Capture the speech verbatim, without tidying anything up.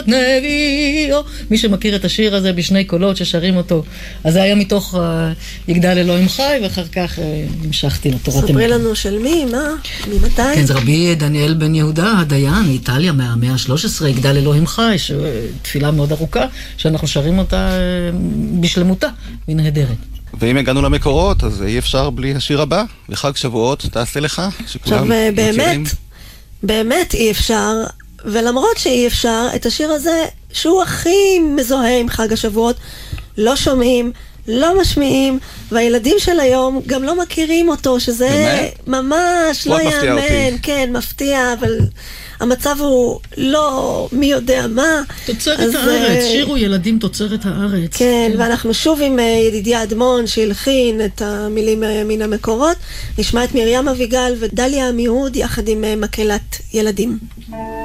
נביאו. מי שמכיר את השיר הזה בשני קולות ששרים אותו, אז זה היה מתוך יגדל אלוהים חי, ואחר כך המשכתי לתורת ספרי לנו של מי, מה? ממתי? כן, זה רבי דניאל בן יהודה, הדיין, מאיטליה, מהמאה ה-שלוש עשרה, יגדל אלוהים חי, תפילה מאוד ארוכה, שאנחנו שרים אותה בשלמותה, היא נהדרת. ואם הגענו למקורות, אז אי אפשר בלי השיר הבא, לחג שבועות תעשה לך, עכשיו, באמת, באמת אי אפשר, ולמרות שאי אפשר, את השיר הזה, שהוא הכי מזוהה עם חג השבועות, לא שומעים, לא משמיעים, והילדים של היום גם לא מכירים אותו, שזה באמת? ממש לא יאמן, כן, מפתיע, אבל המצב הוא לא מי יודע מה. תוצרת אז, הארץ, שירו ילדים תוצרת הארץ. כן, כן, ואנחנו שוב עם ידידיה אדמון שהלחין את המילים מן המקורות. נשמע את מרים אביגל ודליה עמיהוד יחד עם מקהלת ילדים.